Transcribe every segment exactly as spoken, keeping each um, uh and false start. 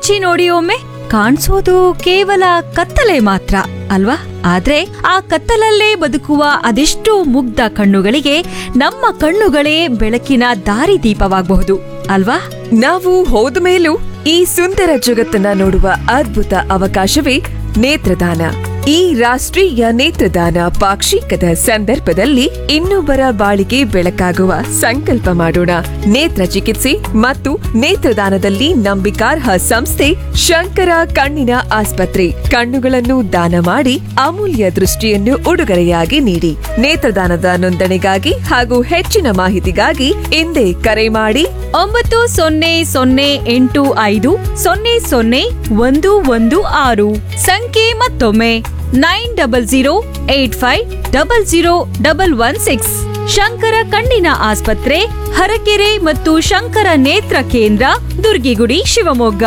ಮುಚ್ಚಿ ನೋಡಿ ಒಮ್ಮೆ, ಕಾಣಿಸೋದು ಕೇವಲ ಕತ್ತಲೆ ಮಾತ್ರ ಅಲ್ವಾ? ಆದ್ರೆ ಆ ಕತ್ತಲಲ್ಲೇ ಬದುಕುವ ಅದೆಷ್ಟೋ ಮುಗ್ಧ ಕಣ್ಣುಗಳಿಗೆ ನಮ್ಮ ಕಣ್ಣುಗಳೇ ಬೆಳಕಿನ ದಾರಿದೀಪವಾಗಬಹುದು ಅಲ್ವಾ? ನಾವು ಹೋದ ಮೇಲೂ ಈ ಸುಂದರ ಜಗತ್ತನ್ನ ನೋಡುವ ಅದ್ಭುತ ಅವಕಾಶವೇ ನೇತ್ರದಾನ. ಈ ರಾಷ್ಟ್ರೀಯ ನೇತ್ರದಾನ ಪಾಕ್ಷಿಕದ ಸಂದರ್ಭದಲ್ಲಿ ಇನ್ನೊಬ್ಬರ ಬಾಳಿಗೆ ಬೆಳಕಾಗುವ ಸಂಕಲ್ಪ ಮಾಡೋಣ. ನೇತ್ರ ಚಿಕಿತ್ಸೆ ಮತ್ತು ನೇತ್ರದಾನದಲ್ಲಿ ನಂಬಿಕಾರ್ಹ ಸಂಸ್ಥೆ ಶಂಕರ ಕಣ್ಣಿನ ಆಸ್ಪತ್ರೆ. ಕಣ್ಣುಗಳನ್ನು ದಾನ ಮಾಡಿ ಅಮೂಲ್ಯ ದೃಷ್ಟಿಯನ್ನು ಉಡುಗೊರೆಯಾಗಿ ನೀಡಿ. ನೇತ್ರದಾನದ ನೋಂದಣಿಗಾಗಿ ಹಾಗೂ ಹೆಚ್ಚಿನ ಮಾಹಿತಿಗಾಗಿ ಹಿಂದೆ ಕರೆ ಮಾಡಿ ಒಂಬತ್ತು ಸೊನ್ನೆ ಸೊನ್ನೆ ಎಂಟು ಐದು ಸೊನ್ನೆ ಸೊನ್ನೆ ಒಂದು ಒಂದು ಆರು. ಸಂಖ್ಯೆ ಮತ್ತೊಮ್ಮೆ nine double zero eight five double zero double one six. Shankara ಕಣ್ಣಿನ ಆಸ್ಪತ್ರೆ, ಹರಕೆರೆ ಮತ್ತು ಶಂಕರ ನೇತ್ರ ಕೇಂದ್ರ, ದುರ್ಗಿಗುಡಿ, ಶಿವಮೊಗ್ಗ.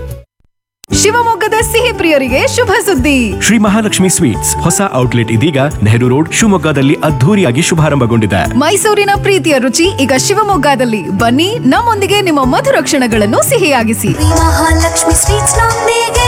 ಶಿವಮೊಗ್ಗದ ಸಿಹಿ ಪ್ರಿಯರಿಗೆ ಶುಭ ಸುದ್ದಿ. ಶ್ರೀ ಮಹಾಲಕ್ಷ್ಮಿ ಸ್ವೀಟ್ಸ್ ಹೊಸ ಔಟ್ಲೆಟ್ ಇದೀಗ ನೆಹರು ರೋಡ್ ಶಿವಮೊಗ್ಗದಲ್ಲಿ ಅದ್ಧೂರಿಯಾಗಿ ಶುಭಾರಂಭಗೊಂಡಿದೆ. ಮೈಸೂರಿನ ಪ್ರೀತಿಯ ರುಚಿ ಈಗ ಶಿವಮೊಗ್ಗದಲ್ಲಿ. ಬನ್ನಿ, ನಮ್ಮೊಂದಿಗೆ ನಿಮ್ಮ ಮಧುರ ಕ್ಷಣಗಳನ್ನು ಸಿಹಿಯಾಗಿಸಿ. ಮಹಾಲಕ್ಷ್ಮಿ ಸ್ವೀಟ್ಸ್ ನೊಂದಿಗೆ.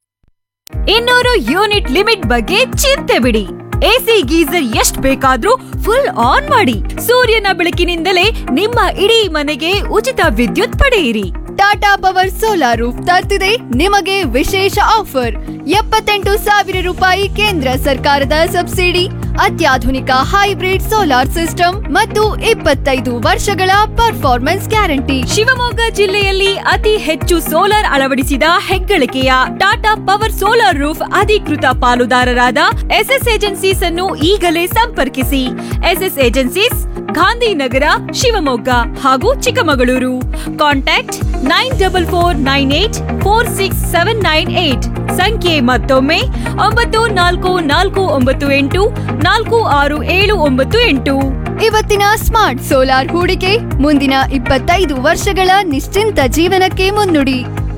ಇನ್ನೂರು ಯೂನಿಟ್ ಲಿಮಿಟ್ ಬಗ್ಗೆ ಚಿಂತೆ ಬಿಡಿ. ಎಸಿ ಗೀಸರ್ ಎಷ್ಟ್ ಬೇಕಾದ್ರೂ ಫುಲ್ ಆನ್ ಮಾಡಿ. ಸೂರ್ಯನ ಬೆಳಕಿನಿಂದಲೇ ನಿಮ್ಮ ಇಡೀ ಮನೆಗೆ ಉಚಿತ ವಿದ್ಯುತ್ ಪಡೆಯಿರಿ. ಟಾಟಾ ಪವರ್ ಸೋಲಾರ್ ರೂಫ್ ತರ್ತಿದೆ ನಿಮಗೆ ವಿಶೇಷ ಆಫರ್. ಎಪ್ಪತ್ತೆಂಟು ಸಾವಿರ ರೂಪಾಯಿ ಕೇಂದ್ರ ಸರ್ಕಾರದ ಸಬ್ಸಿಡಿ, ಅತ್ಯಾಧುನಿಕ ಹೈಬ್ರಿಡ್ ಸೋಲಾರ್ ಸಿಸ್ಟಮ್ ಮತ್ತು ಇಪ್ಪತ್ತೈದು ವರ್ಷಗಳ ಪರ್ಫಾರ್ಮೆನ್ಸ್ ಗ್ಯಾರಂಟಿ. ಶಿವಮೊಗ್ಗ ಜಿಲ್ಲೆಯಲ್ಲಿ ಅತಿ ಹೆಚ್ಚು ಸೋಲಾರ್ ಅಳವಡಿಸಿದ ಹೆಗ್ಗಳಿಕೆಯ ಟಾಟಾ ಪವರ್ ಸೋಲಾರ್ ರೂಫ್ ಅಧಿಕೃತ ಪಾಲುದಾರರಾದ ಎಸ್ಎಸ್ ಏಜೆನ್ಸೀಸ್ ಅನ್ನು ಈಗಲೇ ಸಂಪರ್ಕಿಸಿ. ಎಸ್ಎಸ್ ಏಜೆನ್ಸೀಸ್, ಗಾಂಧಿನಗರ, ಶಿವಮೊಗ್ಗ ಹಾಗೂ Chikkamagaluru. Contact nine double four nine eight four six seven nine eight. ಸಂಖ್ಯೆ ಮತ್ತೊಮ್ಮೆ ಒಂಬತ್ತು ನಾಲ್ಕು ನಾಲ್ಕು ಒಂಬತ್ತು ಎಂಟು ನಾಲ್ಕು ಆರು ಏಳು ಒಂಬತ್ತು ಎಂಟು. ಇವತ್ತಿನ ಸ್ಮಾರ್ಟ್ ಸೋಲಾರ್ ಹೂಡಿಕೆ ಮುಂದಿನ ಇಪ್ಪತ್ತೈದು ವರ್ಷಗಳ ನಿಶ್ಚಿಂತ ಜೀವನಕ್ಕೆ ಮುನ್ನುಡಿ.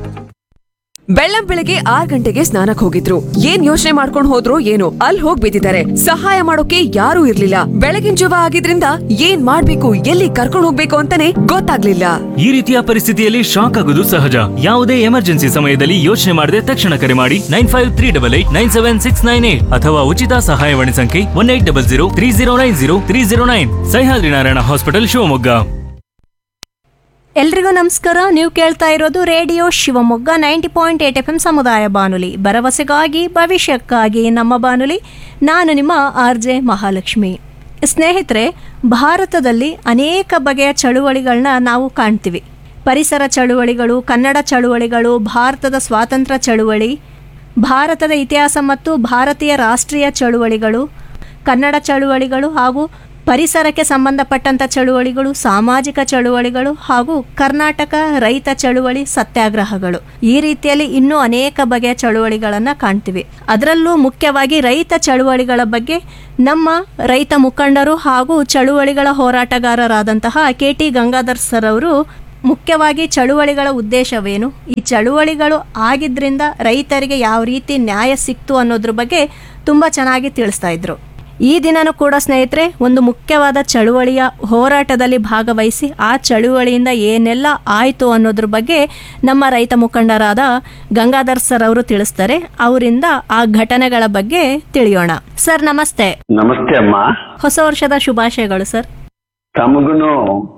ಬೆಳ್ಳಂ ಬೆಳಗ್ಗೆ ಆರ್ ಗಂಟೆಗೆ ಸ್ನಾನಕ್ ಹೋಗಿದ್ರು. ಏನ್ ಯೋಚನೆ ಮಾಡ್ಕೊಂಡ್ ಹೋದ್ರು ಏನೋ, ಅಲ್ಲಿ ಹೋಗ್ ಬಿದ್ದಿದ್ದಾರೆ. ಸಹಾಯ ಮಾಡೋಕೆ ಯಾರೂ ಇರ್ಲಿಲ್ಲ. ಬೆಳಗಿನ ಜವ ಆಗಿದ್ರಿಂದ ಏನ್ ಮಾಡ್ಬೇಕು, ಎಲ್ಲಿ ಕರ್ಕೊಂಡ್ ಹೋಗ್ಬೇಕು ಅಂತಾನೆ ಗೊತ್ತಾಗ್ಲಿಲ್ಲ. ಈ ರೀತಿಯ ಪರಿಸ್ಥಿತಿಯಲ್ಲಿ ಶಾಕ್ ಆಗೋದು ಸಹಜ. ಯಾವುದೇ ಎಮರ್ಜೆನ್ಸಿ ಸಮಯದಲ್ಲಿ ಯೋಚನೆ ಮಾಡದೆ ತಕ್ಷಣ ಕರೆ ಮಾಡಿ nine five three double eight nine seven six nine eight ಅಥವಾ ಉಚಿತ ಸಹಾಯವಾಣಿ ಸಂಖ್ಯೆ one eight double zero three zero nine zero three zero nine. Sahyadri Narayana hospital, Shivamogga. ಎಲ್ರಿಗೂ ನಮಸ್ಕಾರ. ನೀವು ಕೇಳ್ತಾ ಇರೋದು radio Shivamogga ninety point eight F M ಸಮುದಾಯ ಬಾನುಲಿ, ಭರವಸೆಗಾಗಿ ಭವಿಷ್ಯಕ್ಕಾಗಿ ನಮ್ಮ ಬಾನುಲಿ. ನಾನು ನಿಮ್ಮ ಆರ್ ಜೆ ಮಹಾಲಕ್ಷ್ಮಿ. ಸ್ನೇಹಿತರೆ, ಭಾರತದಲ್ಲಿ ಅನೇಕ ಬಗೆಯ ಚಳುವಳಿಗಳನ್ನ ನಾವು ಕಾಣ್ತೀವಿ. ಪರಿಸರ ಚಳುವಳಿಗಳು, ಕನ್ನಡ ಚಳುವಳಿಗಳು, ಭಾರತದ ಸ್ವಾತಂತ್ರ್ಯ ಚಳುವಳಿ, ಭಾರತದ ಇತಿಹಾಸ ಮತ್ತು ಭಾರತೀಯ ರಾಷ್ಟ್ರೀಯ ಚಳುವಳಿಗಳು, ಕನ್ನಡ ಚಳುವಳಿಗಳು ಹಾಗೂ ಪರಿಸರಕ್ಕೆ ಸಂಬಂಧಪಟ್ಟಂಥ ಚಳುವಳಿಗಳು, ಸಾಮಾಜಿಕ ಚಳುವಳಿಗಳು ಹಾಗೂ ಕರ್ನಾಟಕ ರೈತ ಚಳುವಳಿ, ಸತ್ಯಾಗ್ರಹಗಳು. ಈ ರೀತಿಯಲ್ಲಿ ಇನ್ನೂ ಅನೇಕ ಬಗೆಯ ಚಳುವಳಿಗಳನ್ನು ಕಾಣ್ತೀವಿ. ಅದರಲ್ಲೂ ಮುಖ್ಯವಾಗಿ ರೈತ ಚಳುವಳಿಗಳ ಬಗ್ಗೆ ನಮ್ಮ ರೈತ ಮುಖಂಡರು ಹಾಗೂ ಚಳುವಳಿಗಳ ಹೋರಾಟಗಾರರಾದಂತಹ ಕೆ ಟಿ ಗಂಗಾಧರ್ ಸರ್ ಅವರು ಮುಖ್ಯವಾಗಿ ಚಳುವಳಿಗಳ ಉದ್ದೇಶವೇನು, ಈ ಚಳುವಳಿಗಳು ಆಗಿದ್ರಿಂದ ರೈತರಿಗೆ ಯಾವ ರೀತಿ ನ್ಯಾಯ ಸಿಕ್ತು ಅನ್ನೋದ್ರ ಬಗ್ಗೆ ತುಂಬ ಚೆನ್ನಾಗಿ ತಿಳಿಸ್ತಾ ಇದ್ರು. ಈ ದಿನನೂ ಕೂಡ ಸ್ನೇಹಿತರೆ, ಒಂದು ಮುಖ್ಯವಾದ ಚಳುವಳಿಯ ಹೋರಾಟದಲ್ಲಿ ಭಾಗವಹಿಸಿ ಆ ಚಳುವಳಿಯಿಂದ ಏನೆಲ್ಲ ಆಯಿತು ಅನ್ನೋದ್ರ ಬಗ್ಗೆ ನಮ್ಮ ರೈತ ಮುಖಂಡರಾದ ಗಂಗಾಧರ್ ಸರ್ ಅವರು ತಿಳಿಸ್ತಾರೆ. ಅವರಿಂದ ಆ ಘಟನೆಗಳ ಬಗ್ಗೆ ತಿಳಿಯೋಣ. ಸರ್ ನಮಸ್ತೆ. ನಮಸ್ತೆ ಅಮ್ಮ. ಹೊಸ ವರ್ಷದ ಶುಭಾಶಯಗಳು ಸರ್. ತಮಗೂ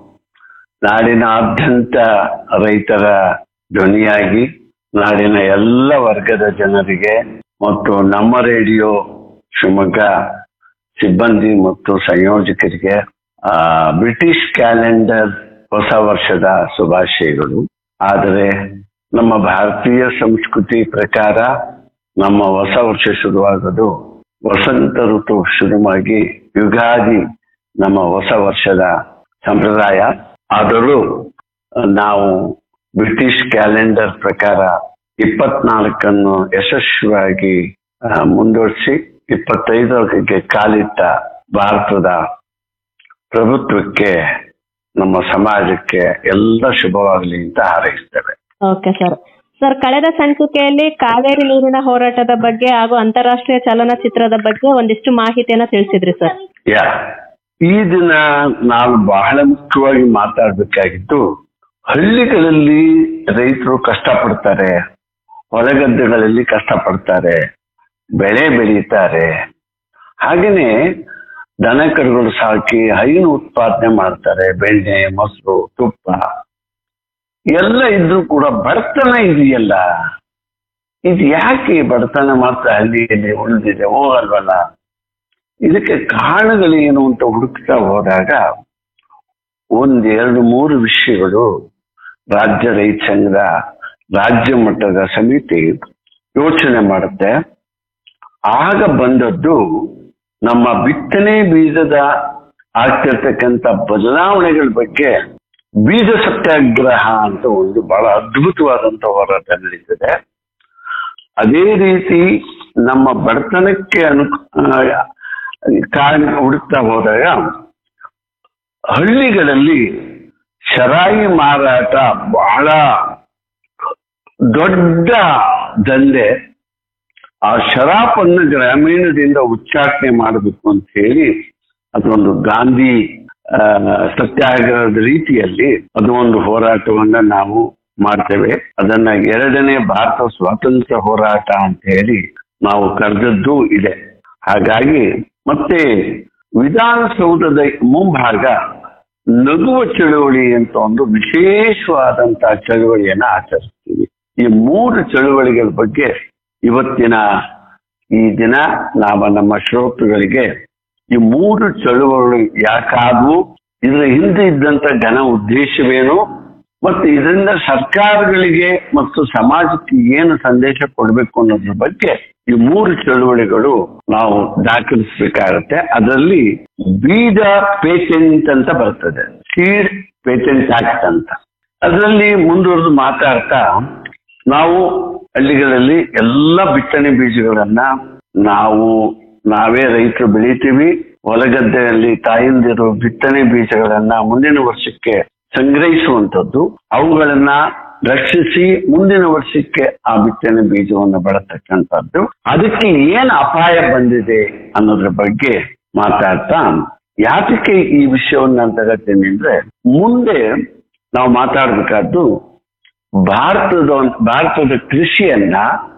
ನಾಡಿನಾದ್ಯಂತ ರೈತರ ಧ್ವನಿಯಾಗಿ ನಾಡಿನ ಎಲ್ಲ ವರ್ಗದ ಜನರಿಗೆ ಮತ್ತು ನಮ್ಮ ರೇಡಿಯೋ ಶಿವಮೊಗ್ಗ ಸಿಬ್ಬಂದಿ ಮತ್ತು ಸಂಯೋಜಕರಿಗೆ ಆ ಬ್ರಿಟಿಷ್ ಕ್ಯಾಲೆಂಡರ್ ಹೊಸ ವರ್ಷದ ಶುಭಾಶಯಗಳು. ಆದರೆ ನಮ್ಮ ಭಾರತೀಯ ಸಂಸ್ಕೃತಿ ಪ್ರಕಾರ ನಮ್ಮ ಹೊಸ ವರ್ಷ ಶುರುವಾಗೋದು ವಸಂತ ಋತು ಶುರುವಾಗಿ ಯುಗಾದಿ ನಮ್ಮ ಹೊಸ ವರ್ಷದ ಸಂಪ್ರದಾಯ. ಆದರೂ ನಾವು ಬ್ರಿಟಿಷ್ ಕ್ಯಾಲೆಂಡರ್ ಪ್ರಕಾರ ಇಪ್ಪತ್ನಾಲ್ಕನ್ನು ಯಶಸ್ವಿಯಾಗಿ ಮುಂದುವರಿಸಿ ಇಪ್ಪತ್ತೈದಕ್ಕೆ ಕಾಲಿಟ್ಟ ಭಾರತದ ಪ್ರಭುತ್ವಕ್ಕೆ, ನಮ್ಮ ಸಮಾಜಕ್ಕೆ ಎಲ್ಲ ಶುಭವಾಗಲಿ ಅಂತ ಹಾರೈಸ್ತೇವೆ. Okay sir. ಸರ್, ಕಳೆದ ಸಂಚಿಕೆಯಲ್ಲಿ ಕಾವೇರಿ ನೀರಿನ ಹೋರಾಟದ ಬಗ್ಗೆ ಹಾಗೂ ಅಂತಾರಾಷ್ಟ್ರೀಯ ಚಲನಚಿತ್ರದ ಬಗ್ಗೆ ಒಂದಿಷ್ಟು ಮಾಹಿತಿಯನ್ನ ತಿಳಿಸಿದ್ರಿ ಸರ್. ಯಾ ಈ ದಿನ ನಾವು ಬಹಳ ಮುಖ್ಯವಾಗಿ ಮಾತಾಡ್ಬೇಕಾಗಿದ್ದು, ಹಳ್ಳಿಗಳಲ್ಲಿ ರೈತರು ಕಷ್ಟಪಡ್ತಾರೆ, ಹೊಲಗದ್ದೆಗಳಲ್ಲಿ ಕಷ್ಟಪಡ್ತಾರೆ, ಬೆಳೆ ಬೆಳೀತಾರೆ. ಹಾಗೇನೆ ದನ ಕರುಗಳು ಸಾಕಿ ಹೈನು ಉತ್ಪಾದನೆ ಮಾಡ್ತಾರೆ, ಬೆಣ್ಣೆ, ಮೊಸರು, ತುಪ್ಪ ಎಲ್ಲ ಇದ್ರೂ ಕೂಡ ಬಡತನ ಇದೆಯಲ್ಲ, ಇದು ಯಾಕೆ ಬಡತನ ಮಾತ್ರ ಹಳ್ಳಿಯಲ್ಲಿ ಉಳಿದಿದೆ ಹೋಗಲ್ವಲ್ಲ? ಇದಕ್ಕೆ ಕಾರಣಗಳೇನು ಅಂತ ಹುಡುಕ್ತಾ ಹೋದಾಗ ಒಂದೆರಡು ಮೂರು ವಿಷಯಗಳು ರಾಜ್ಯ ರೈತ ಸಂಘದ ರಾಜ್ಯ ಮಟ್ಟದ ಸಮಿತಿ ಯೋಚನೆ ಮಾಡುತ್ತೆ. ಆಗ ಬಂದದ್ದು ನಮ್ಮ ಬಿತ್ತನೆ ಬೀಜದ ಆಗ್ತಿರ್ತಕ್ಕಂಥ ಬದಲಾವಣೆಗಳ ಬಗ್ಗೆ ಬೀಜ ಸತ್ಯಾಗ್ರಹ ಅಂತ ಒಂದು ಬಹಳ ಅದ್ಭುತವಾದಂತ ಹೋರಾಟ ನಡೀತದೆ. ಅದೇ ರೀತಿ ನಮ್ಮ ಬಡತನಕ್ಕೆ ಅನು ಕಾರಣ ಹುಡುಕ್ತಾ ಹೋದಾಗ ಹಳ್ಳಿಗಳಲ್ಲಿ ಶರಾಯಿ ಮಾರಾಟ ಬಹಳ ದೊಡ್ಡ ದಂಧೆ. ಆ ಶರಾಪನ್ನು ಗ್ರಾಮೀಣದಿಂದ ಉಚ್ಚಾಟನೆ ಮಾಡಬೇಕು ಅಂತ ಹೇಳಿ ಅದೊಂದು ಗಾಂಧಿ ಸತ್ಯಾಗ್ರಹದ ರೀತಿಯಲ್ಲಿ ಅದು ಒಂದು ಹೋರಾಟವನ್ನ ನಾವು ಮಾಡ್ತೇವೆ. ಅದನ್ನ ಎರಡನೇ ಭಾರತ ಸ್ವಾತಂತ್ರ್ಯ ಹೋರಾಟ ಅಂತ ಹೇಳಿ ನಾವು ಕರೆದದ್ದು ಇದೆ. ಹಾಗಾಗಿ ಮತ್ತೆ ವಿಧಾನಸೌಧದ ಮುಂಭಾಗ ನಗುವ ಚಳುವಳಿ ಅಂತ ಒಂದು ವಿಶೇಷವಾದಂತಹ ಚಳುವಳಿಯನ್ನ ಆಚರಿಸ್ತೀವಿ. ಈ ಮೂರು ಚಳುವಳಿಗಳ ಬಗ್ಗೆ ಇವತ್ತಿನ ಈ ದಿನ ನಾವು ನಮ್ಮ ಶ್ರೋತೃಗಳಿಗೆ ಈ ಮೂರು ಚಳುವಳಿ ಯಾಕಾದ್ವು, ಇದರ ಹಿಂದೆ ಇದ್ದಂತ ಘನ ಉದ್ದೇಶವೇನು, ಮತ್ತು ಇದರಿಂದ ಸರ್ಕಾರಗಳಿಗೆ ಮತ್ತು ಸಮಾಜಕ್ಕೆ ಏನು ಸಂದೇಶ ಕೊಡಬೇಕು ಅನ್ನೋದ್ರ ಬಗ್ಗೆ ಈ ಮೂರು ಚಳುವಳಿಗಳು ನಾವು ದಾಖಲಿಸಬೇಕಾಗತ್ತೆ. ಅದರಲ್ಲಿ ಬೀಜ ಪೇಟೆಂಟ್ ಅಂತ ಬರ್ತದೆ, ಸೀಡ್ ಪೇಟೆಂಟ್ ಆಕ್ಟ್ ಅಂತ. ಅದರಲ್ಲಿ ಮುಂದುವರೆದು ಮಾತಾಡ್ತಾ ನಾವು ಹಳ್ಳಿಗಳಲ್ಲಿ ಎಲ್ಲ ಬಿತ್ತನೆ ಬೀಜಗಳನ್ನ ನಾವು ನಾವೇ ರೈತರು ಬೆಳಿತೀವಿ. ಹೊಲಗದ್ದೆಯಲ್ಲಿ ತಾಯಿಂದಿರು ಬಿತ್ತನೆ ಬೀಜಗಳನ್ನ ಮುಂದಿನ ವರ್ಷಕ್ಕೆ ಸಂಗ್ರಹಿಸುವಂಥದ್ದು, ಅವುಗಳನ್ನ ರಕ್ಷಿಸಿ ಮುಂದಿನ ವರ್ಷಕ್ಕೆ ಆ ಬಿತ್ತನೆ ಬೀಜವನ್ನು ಬಳಸ್ತಕ್ಕಂಥದ್ದು. ಅದಕ್ಕೆ ಏನ್ ಅಪಾಯ ಬಂದಿದೆ ಅನ್ನೋದ್ರ ಬಗ್ಗೆ ಮಾತಾಡ್ತಾ ಯಾತಕ್ಕೆ ಈ ವಿಷಯವನ್ನ ತಗತ್ತೇನೆ ಅಂದ್ರೆ, ಮುಂದೆ ನಾವು ಮಾತಾಡ್ಬೇಕಾದ್ದು ಭಾರತದ ಭಾರತದ ಕೃಷಿಯನ್ನ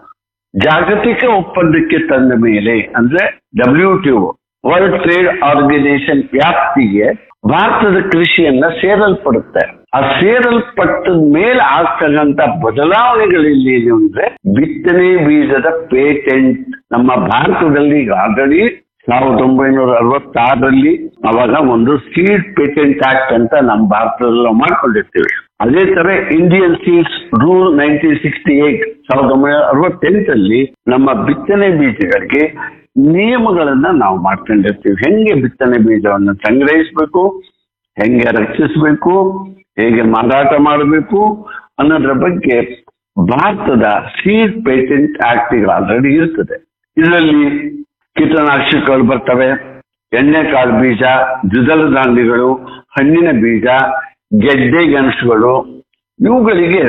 ಜಾಗತಿಕ ಒಪ್ಪಂದಕ್ಕೆ ತಂದ ಮೇಲೆ, ಅಂದ್ರೆ W T O world trade organisation ವ್ಯಾಪ್ತಿಗೆ ಭಾರತದ ಕೃಷಿಯನ್ನ ಸೇರಲ್ಪಡುತ್ತೆ. ಆ ಸೇರಲ್ಪಟ್ಟ ಮೇಲೆ ಆಗ್ತಕ್ಕಂಥ ಬದಲಾವಣೆಗಳಲ್ಲಿ ಏನು ಅಂದ್ರೆ ಬಿತ್ತನೆ ಬೀಜದ ಪೇಟೆಂಟ್. ನಮ್ಮ ಭಾರತದಲ್ಲಿ ಈಗ ಆಲ್ರೆಡಿ ಸಾವಿರದ ಒಂಬೈನೂರ ಅರವತ್ತಾರರಲ್ಲಿ ಅವಾಗ ಒಂದು ಸೀಡ್ ಪೇಟೆಂಟ್ ಆಕ್ಟ್ ಅಂತ ನಮ್ಮ ಭಾರತದಲ್ಲಿ ನಾವು ಮಾಡ್ಕೊಂಡಿರ್ತೀವಿ. ಅದೇ ತರ Indian seeds rule nineteen sixty eight ಸಾವಿರದ ಒಂಬೈನೂರ ಅರವತ್ತೆಂಟರಲ್ಲಿ ನಮ್ಮ ಬಿತ್ತನೆ ಬೀಜಗಳಿಗೆ ನಿಯಮಗಳನ್ನ ನಾವು ಮಾಡ್ಕೊಂಡಿರ್ತೀವಿ. ಹೆಂಗೆ ಬಿತ್ತನೆ ಬೀಜವನ್ನು ಸಂಗ್ರಹಿಸಬೇಕು, ಹೆಂಗೆ ರಕ್ಷಿಸಬೇಕು, ಹೇಗೆ ಮಾರಾಟ ಮಾಡಬೇಕು ಅನ್ನೋದ್ರ ಬಗ್ಗೆ ಭಾರತದ ಸೀಡ್ ಪೇಟೆಂಟ್ ಆಕ್ಟ್ ಆಲ್ರೆಡಿ ಇರ್ತದೆ. ಇದರಲ್ಲಿ ಕೀಟನಾಶಕಗಳು ಬರ್ತವೆ, ಎಣ್ಣೆಕಾಳು ಬೀಜ, ದ್ವಿದಳ ಧಾನ್ಯಗಳು, ಹಣ್ಣಿನ ಬೀಜ, ಗೆಡ್ಡೆ ಗೆಣಸುಗಳು, ಇವುಗಳಿಗೆ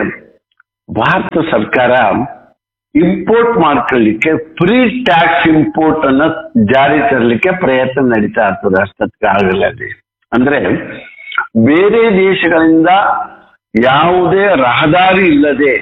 ಭಾರತ ಸರ್ಕಾರ ಇಂಪೋರ್ಟ್ ಮಾಡ್ಕೊಳ್ಳಿಕ್ಕೆ ಫ್ರೀ ಟ್ಯಾಕ್ಸ್ ಇಂಪೋರ್ಟ್ ಅನ್ನ ಜಾರಿ ತರಲಿಕ್ಕೆ ಪ್ರಯತ್ನ ನಡೀತಾ ಇರ್ತದೆ ಅಷ್ಟೊತ್ತಿಗಾಗಲಲ್ಲಿ. ಅಂದ್ರೆ ಬೇರೆ ದೇಶಗಳಿಂದ ಯಾವುದೇ ರಹದಾರಿ ಇಲ್ಲದೆ,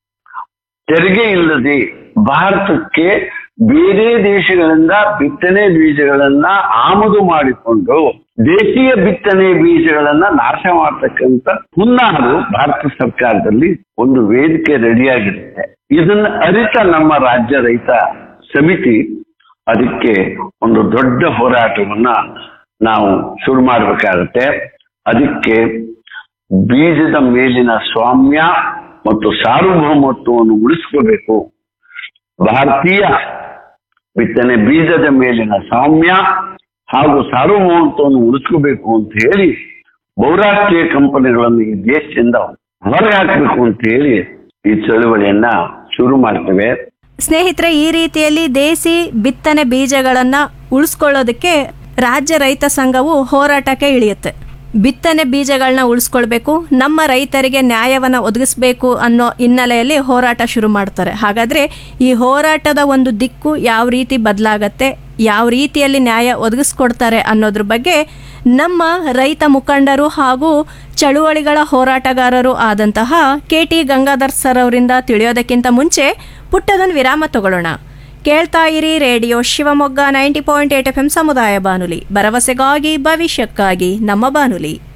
ತೆರಿಗೆ ಇಲ್ಲದೆ ಭಾರತಕ್ಕೆ ಬೇರೆ ದೇಶಗಳಿಂದ ಬಿತ್ತನೆ ಬೀಜಗಳನ್ನ ಆಮದು ಮಾಡಿಕೊಂಡು ದೇಶೀಯ ಬಿತ್ತನೆ ಬೀಜಗಳನ್ನ ನಾಶ ಮಾಡ್ತಕ್ಕಂಥ ಹುನ್ನಾರು ಭಾರತ ಸರ್ಕಾರದಲ್ಲಿ ಒಂದು ವೇದಿಕೆ ರೆಡಿಯಾಗಿರುತ್ತೆ. ಇದನ್ನ ಅರಿತ ನಮ್ಮ ರಾಜ್ಯ ರೈತ ಸಮಿತಿ ಅದಕ್ಕೆ ಒಂದು ದೊಡ್ಡ ಹೋರಾಟವನ್ನ ನಾವು ಶುರು ಮಾಡಬೇಕಾಗತ್ತೆ. ಅದಕ್ಕೆ ಬೀಜದ ಮೇಲಿನ ಸ್ವಾಮ್ಯ ಮತ್ತು ಸಾರ್ವಭೌಮತ್ವವನ್ನು ಉಳಿಸ್ಕೋಬೇಕು. ಭಾರತೀಯ ಬಿತ್ತನೆ ಬೀಜದ ಮೇಲಿನ ಸ್ವಾಮ್ಯ ಹಾಗೂ ಸಾರ್ವಭೌಮತ್ವವನ್ನು ಉಳಿಸ್ಕೋಬೇಕು ಅಂತ ಹೇಳಿ ಬಹುರಾಷ್ಟ್ರೀಯ ಕಂಪನಿಗಳನ್ನು ಈ ದೇಶದಿಂದ ಹೊರಗೆ ಹಾಕಬೇಕು ಅಂತ ಹೇಳಿ ಈ ಚಳುವಳಿಯನ್ನ ಶುರು ಮಾಡ್ತೇವೆ. ಸ್ನೇಹಿತರೆ, ಈ ರೀತಿಯಲ್ಲಿ ದೇಸಿ ಬಿತ್ತನೆ ಬೀಜಗಳನ್ನ ಉಳಿಸ್ಕೊಳ್ಳೋದಕ್ಕೆ ರಾಜ್ಯ ರೈತ ಸಂಘವು ಹೋರಾಟಕ್ಕೆ ಇಳಿಯುತ್ತೆ. ಬಿತ್ತನೆ ಬೀಜಗಳನ್ನ ಉಳಿಸ್ಕೊಳ್ಬೇಕು, ನಮ್ಮ ರೈತರಿಗೆ ನ್ಯಾಯವನ್ನು ಒದಗಿಸ್ಬೇಕು ಅನ್ನೋ ಹಿನ್ನೆಲೆಯಲ್ಲಿ ಹೋರಾಟ ಶುರು ಮಾಡ್ತಾರೆ. ಹಾಗಾದರೆ ಈ ಹೋರಾಟದ ಒಂದು ದಿಕ್ಕು ಯಾವ ರೀತಿ ಬದಲಾಗತ್ತೆ, ಯಾವ ರೀತಿಯಲ್ಲಿ ನ್ಯಾಯ ಒದಗಿಸ್ಕೊಡ್ತಾರೆ ಅನ್ನೋದ್ರ ಬಗ್ಗೆ ನಮ್ಮ ರೈತ ಮುಖಂಡರು ಹಾಗೂ ಚಳುವಳಿಗಳ ಹೋರಾಟಗಾರರು ಆದಂತಹ ಕೆ ಟಿ ಗಂಗಾಧರ್ ಸರ್ ಅವರಿಂದ ತಿಳಿಯೋದಕ್ಕಿಂತ ಮುಂಚೆ ಪುಟ್ಟದೊಂದು ವಿರಾಮ ತಗೊಳ್ಳೋಣ. ಕೇಳ್ತಾ ಇರಿ radio Shivamogga ninety point eight F M ಸಮುದಾಯ ಬಾನುಲಿ, ಭರವಸೆಗಾಗಿ ಭವಿಷ್ಯಕ್ಕಾಗಿ ನಮ್ಮ ಬಾನುಲಿ.